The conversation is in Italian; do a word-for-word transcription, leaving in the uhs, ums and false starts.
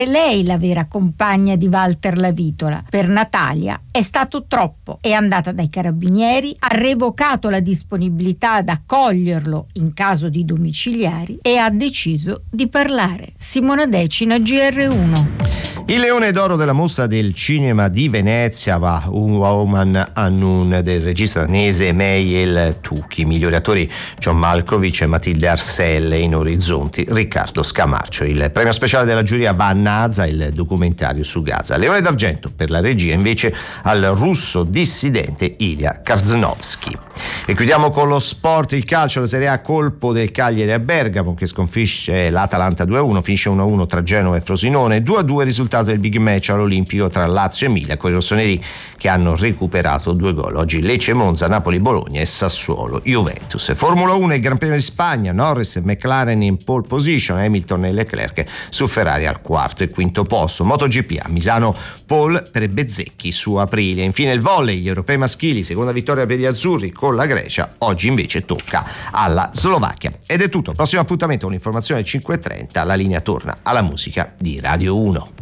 lei la vera compagna di Walter Lavitola. Per Natalia è stato troppo. È andata dai carabinieri, ha revocato la disponibilità ad accoglierlo in caso di domiciliari e ha deciso di parlare. Simona Decina, G R uno. Il leone d'oro della mostra del cinema di Venezia va Un Woman Unknown del regista danese Meiel Tucci. Migliori attori John Malkovich e Matilde Arselle. In orizzonti Riccardo Scamarcio. Il premio speciale della giuria va a Naza, il documentario su Gaza. Leone d'argento per la regia invece al russo dissidente Ilya Karznovsky. E chiudiamo con lo sport, il calcio, la Serie A, colpo del Cagliari a Bergamo che sconfisce l'Atalanta due a uno, finisce uno a uno tra Genova e Frosinone, due a due risultato del big match all'Olimpico tra Lazio e Emilia, con i rossoneri che hanno recuperato due gol. Oggi Lecce, Monza, Napoli, Bologna e Sassuolo, Juventus. Formula uno, il Gran Premio di Spagna, Norris e McLaren in pole position, Hamilton e Leclerc su Ferrari al quarto e quinto posto. MotoGP a Misano, pole per Bezzecchi su Aprilia. Infine il volley, gli europei maschili, seconda vittoria per gli azzurri con la Grecia, oggi invece tocca alla Slovacchia. Ed è tutto, prossimo appuntamento con l'informazione alle cinque e trenta, la linea torna alla musica di Radio uno.